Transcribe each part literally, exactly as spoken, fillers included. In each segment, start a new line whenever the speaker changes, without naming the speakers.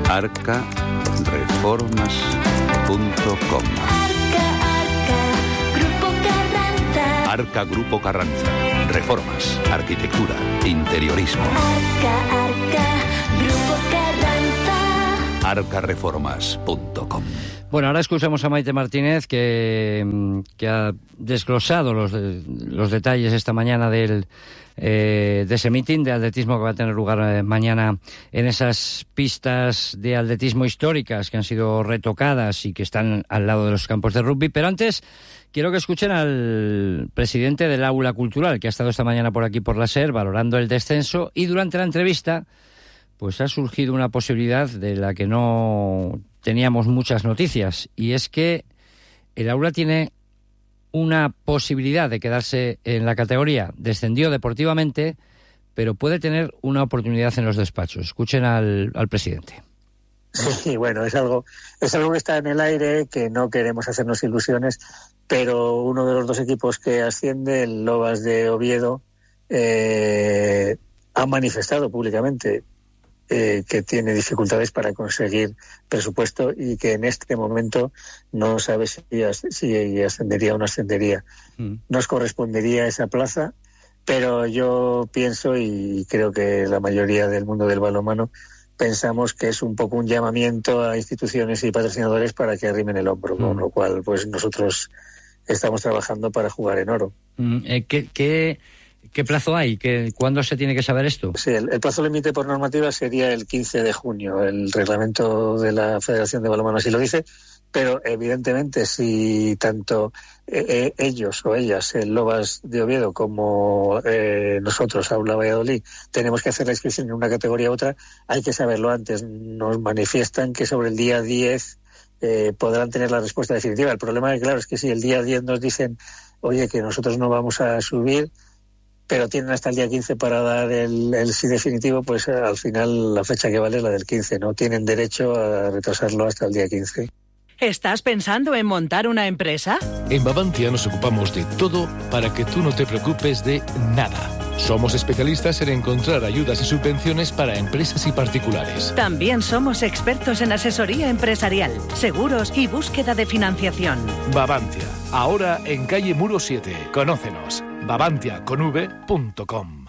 arca reformas punto com. Arca Grupo Carranza. Reformas, arquitectura, interiorismo.
Arca, Arca, Grupo Carranza.
arca reformas punto com.
Bueno, ahora escuchamos a Maite Martínez, que, que ha desglosado los, los detalles esta mañana del, eh, de ese meeting de atletismo que va a tener lugar eh, mañana en esas pistas de atletismo históricas que han sido retocadas y que están al lado de los campos de rugby. Pero antes quiero que escuchen al presidente del Aula Cultural, que ha estado esta mañana por aquí por la SER valorando el descenso, y durante la entrevista pues ha surgido una posibilidad de la que no teníamos muchas noticias, y es que el Aula tiene una posibilidad de quedarse en la categoría. Descendió deportivamente, pero puede tener una oportunidad en los despachos. Escuchen al, al presidente.
Sí, bueno, es algo, es algo que está en el aire, que no queremos hacernos ilusiones, pero uno de los dos equipos que asciende, el Lobas de Oviedo, eh, ha manifestado públicamente Eh, que tiene dificultades para conseguir presupuesto y que en este momento no sabe si, si ascendería o no ascendería. Mm. Nos correspondería esa plaza, pero yo pienso, y creo que la mayoría del mundo del balonmano pensamos, que es un poco un llamamiento a instituciones y patrocinadores para que arrimen el hombro, mm. con lo cual pues nosotros estamos trabajando para jugar en oro.
Mm, eh, ¿qué, qué... ¿Qué plazo hay? ¿Qué, ¿Cuándo se tiene que saber esto?
Sí, el, el plazo límite por normativa sería el quince de junio. El reglamento de la Federación de Balonmano así lo dice, pero evidentemente si tanto eh, ellos o ellas, el Lobas de Oviedo, como eh, nosotros, Aula Valladolid, tenemos que hacer la inscripción en una categoría u otra, hay que saberlo antes. Nos manifiestan que sobre el día diez eh, podrán tener la respuesta definitiva. El problema, claro, es que si el día diez nos dicen, oye, que nosotros no vamos a subir, pero tienen hasta el día quince para dar el, el sí definitivo, pues al final la fecha que vale es la del quince, ¿no? Tienen derecho a retrasarlo hasta el día quince.
¿Estás pensando en montar una empresa?
En Babantia nos ocupamos de todo para que tú no te preocupes de nada. Somos especialistas en encontrar ayudas y subvenciones para empresas y particulares.
También somos expertos en asesoría empresarial, seguros y búsqueda de financiación.
Babantia, ahora en calle Muro siete. Conócenos. babantia con v punto com.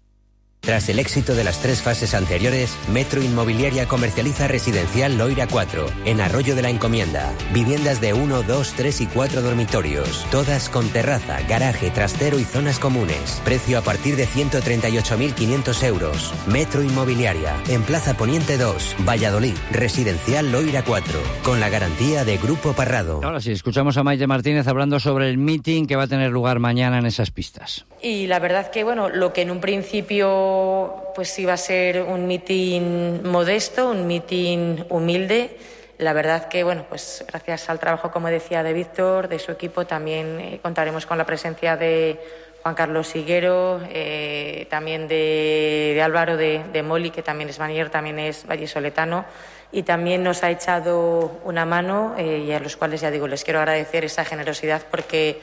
Tras el éxito de las tres fases anteriores, Metro Inmobiliaria comercializa Residencial Loira cuatro, en Arroyo de la Encomienda. Viviendas de uno, dos, tres y cuatro dormitorios, todas con terraza, garaje, trastero y zonas comunes. Precio a partir de ciento treinta y ocho mil quinientos euros. Metro Inmobiliaria, en Plaza Poniente dos, Valladolid. Residencial Loira cuatro, con la garantía de Grupo Parrado.
Ahora sí, escuchamos a Maite Martínez hablando sobre el meeting que va a tener lugar mañana en esas pistas.
Y la verdad que, bueno, lo que en un principio pues iba a ser un mitin modesto, un mitin humilde, la verdad que, bueno, pues gracias al trabajo, como decía, de Víctor, de su equipo, también eh, contaremos con la presencia de Juan Carlos Higuero, eh, también de, de Álvaro de, de Moli, que también es manager, también es vallisoletano, y también nos ha echado una mano, eh, y a los cuales, ya digo, les quiero agradecer esa generosidad, porque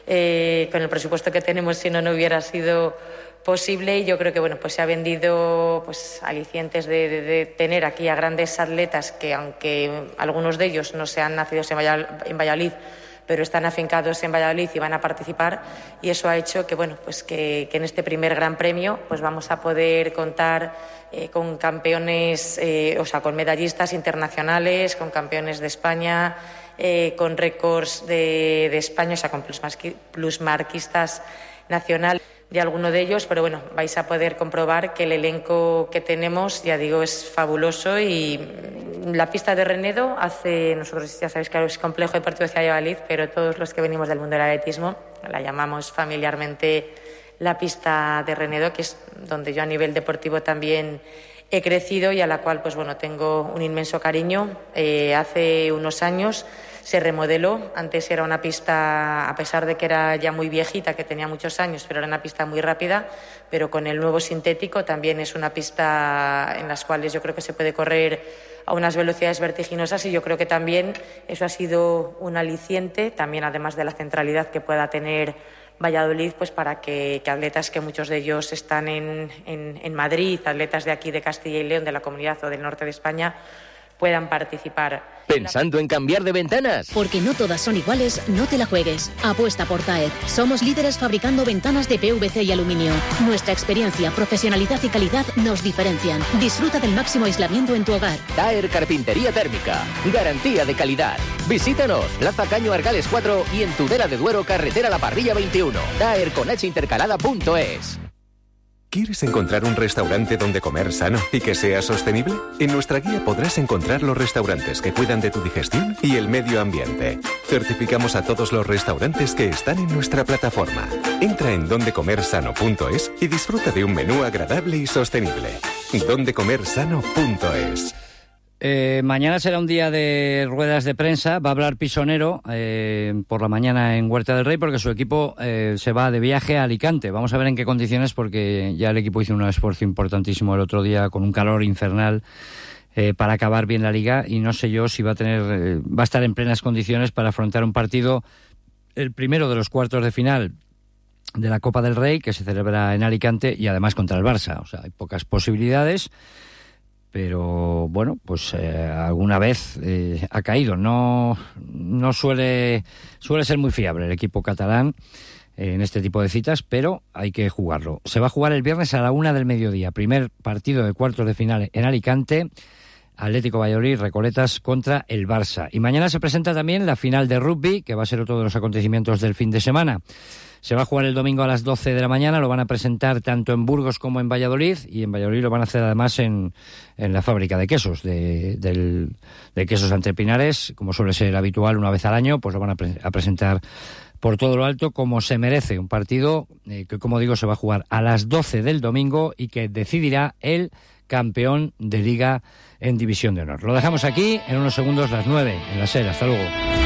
eh, con el presupuesto que tenemos, si no, no hubiera sido posible. Y yo creo que, bueno, pues se ha vendido pues alicientes de, de, de tener aquí a grandes atletas que, aunque algunos de ellos no sean nacidos en Valladolid, en Valladolid pero están afincados en Valladolid y van a participar, y eso ha hecho que, bueno, pues que, que en este primer Gran Premio pues vamos a poder contar eh, con campeones, eh, o sea, con medallistas internacionales, con campeones de España, eh, con récords de, de España, o sea, con plusmarquistas nacionales de alguno de ellos, pero bueno, vais a poder comprobar que el elenco que tenemos, ya digo, es fabuloso. Y la pista de Renedo hace, nosotros ya sabéis que es Complejo Deportivo de Ciudad de Valladolid, pero todos los que venimos del mundo del atletismo la llamamos familiarmente la pista de Renedo, que es donde yo a nivel deportivo también he crecido y a la cual, pues bueno, tengo un inmenso cariño. Eh, hace unos años se remodeló. Antes era una pista, a pesar de que era ya muy viejita, que tenía muchos años, pero era una pista muy rápida, pero con el nuevo sintético también es una pista en las cuales yo creo que se puede correr a unas velocidades vertiginosas, y yo creo que también eso ha sido un aliciente, también además de la centralidad que pueda tener Valladolid, pues para que, que atletas, que muchos de ellos están en, en, en Madrid, atletas de aquí de Castilla y León, de la comunidad o del norte de España, puedan participar.
¿Pensando en cambiar de ventanas?
Porque no todas son iguales, no te la juegues. Apuesta por Taer. Somos líderes fabricando ventanas de P V C y aluminio. Nuestra experiencia, profesionalidad y calidad nos diferencian. Disfruta del máximo aislamiento en tu hogar.
Taer Carpintería Térmica. Garantía de calidad. Visítanos, Plaza Caño Argales cuatro y en Tudela de Duero, carretera La Parrilla veintiuno. Taer con H intercalada punto es.
¿Quieres encontrar un restaurante donde comer sano y que sea sostenible? En nuestra guía podrás encontrar los restaurantes que cuidan de tu digestión y el medio ambiente. Certificamos a todos los restaurantes que están en nuestra plataforma. Entra en donde comer sano punto es y disfruta de un menú agradable y sostenible. donde comer sano punto es.
Eh, mañana será un día de ruedas de prensa. Va a hablar Pisonero eh, por la mañana en Huerta del Rey porque su equipo eh, se va de viaje a Alicante. Vamos a ver en qué condiciones, porque ya el equipo hizo un esfuerzo importantísimo el otro día con un calor infernal eh, para acabar bien la Liga, y no sé yo si va a tener eh, va a estar en plenas condiciones para afrontar un partido, el primero de los cuartos de final de la Copa del Rey, que se celebra en Alicante, y además contra el Barça. O sea, hay pocas posibilidades. Pero bueno, pues eh, alguna vez eh, ha caído. No, no suele, suele ser muy fiable el equipo catalán eh, en este tipo de citas, pero hay que jugarlo. Se va a jugar el viernes a la una del mediodía. Primer partido de cuartos de final en Alicante. Atlético Valladolid, Recoletas contra el Barça. Y mañana se presenta también la final de rugby, que va a ser otro de los acontecimientos del fin de semana. Se va a jugar el domingo a las doce de la mañana, lo van a presentar tanto en Burgos como en Valladolid, y en Valladolid lo van a hacer además en, en la fábrica de quesos, de, del, de quesos Entre Pinares, como suele ser habitual una vez al año, pues lo van a, pre- a presentar por todo lo alto, como se merece. Un partido eh, que, como digo, se va a jugar a las doce del domingo y que decidirá el campeón de Liga en División de Honor. Lo dejamos aquí, en unos segundos las nueve, en la SER. Hasta luego.